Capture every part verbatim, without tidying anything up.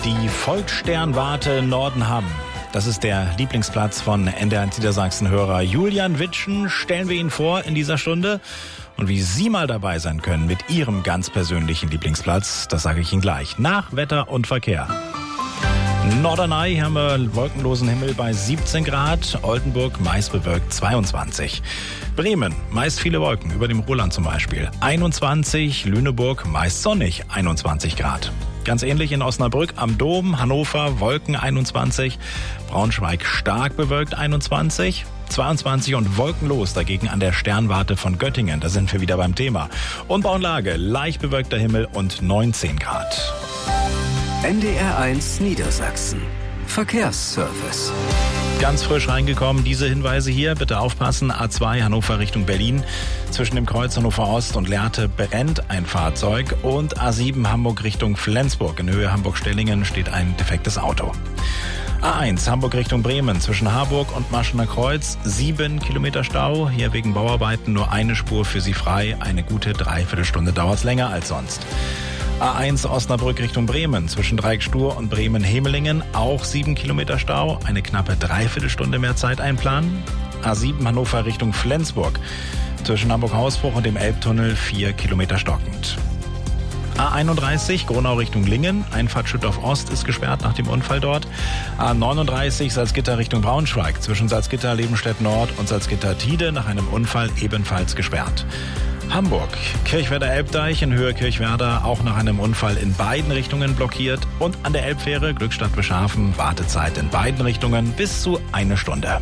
Die Volkssternwarte Nordenham. Das ist der Lieblingsplatz von N D R eins Niedersachsen-Hörer Julian Witschen. Stellen wir ihn vor in dieser Stunde. Und wie Sie mal dabei sein können mit Ihrem ganz persönlichen Lieblingsplatz, das sage ich Ihnen gleich. Nach Wetter und Verkehr. Norderney haben wir wolkenlosen Himmel bei siebzehn Grad, Oldenburg meist bewölkt zweiundzwanzig. Bremen, meist viele Wolken, über dem Roland zum Beispiel, einundzwanzig, Lüneburg meist sonnig, einundzwanzig Grad. Ganz ähnlich in Osnabrück am Dom, Hannover, Wolken einundzwanzig, Braunschweig stark bewölkt einundzwanzig, zweiundzwanzig und wolkenlos dagegen an der Sternwarte von Göttingen, da sind wir wieder beim Thema. Und Bau und Lage, leicht bewölkter Himmel und neunzehn Grad. N D R eins Niedersachsen. Verkehrsservice. Ganz frisch reingekommen, diese Hinweise hier, bitte aufpassen, A zwei Hannover Richtung Berlin, zwischen dem Kreuz Hannover Ost und Lehrte brennt ein Fahrzeug und A sieben Hamburg Richtung Flensburg, in Höhe Hamburg-Stellingen steht ein defektes Auto. A eins Hamburg Richtung Bremen, zwischen Harburg und Maschener Kreuz, sieben Kilometer Stau, hier wegen Bauarbeiten nur eine Spur für Sie frei, eine gute Dreiviertelstunde dauert es länger als sonst. A eins Osnabrück Richtung Bremen, zwischen Dreieckstur und Bremen-Hemelingen, auch sieben Kilometer Stau, eine knappe Dreiviertelstunde mehr Zeit einplanen. A sieben Hannover Richtung Flensburg, zwischen Hamburg-Hausbruch und dem Elbtunnel, vier Kilometer stockend. A einunddreißig Gronau Richtung Lingen, Einfahrt Schüttorf Ost ist gesperrt nach dem Unfall dort. A neununddreißig Salzgitter Richtung Braunschweig, zwischen Salzgitter Lebenstedt Nord und Salzgitter Tide nach einem Unfall ebenfalls gesperrt. Hamburg, Kirchwerder Elbdeich in Höhe Kirchwerder, auch nach einem Unfall in beiden Richtungen blockiert. Und an der Elbfähre Glückstadt Beschafen, Wartezeit in beiden Richtungen bis zu eine Stunde.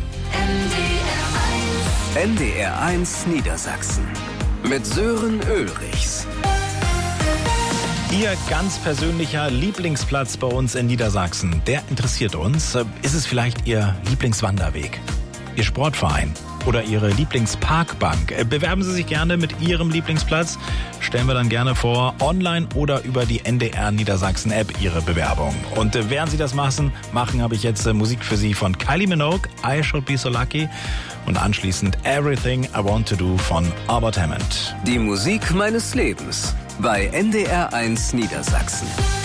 N D R eins Niedersachsen mit Sören Ulrichs. Ihr ganz persönlicher Lieblingsplatz bei uns in Niedersachsen, der interessiert uns. Ist es vielleicht Ihr Lieblingswanderweg, Ihr Sportverein oder Ihre Lieblingsparkbank? Bewerben Sie sich gerne mit Ihrem Lieblingsplatz. Stellen wir dann gerne vor, online oder über die N D R Niedersachsen App Ihre Bewerbung. Und während Sie das machen, machen habe ich jetzt Musik für Sie von Kylie Minogue, I Should Be So Lucky. Und anschließend Everything I Want To Do von Albert Hammond. Die Musik meines Lebens bei N D R eins Niedersachsen.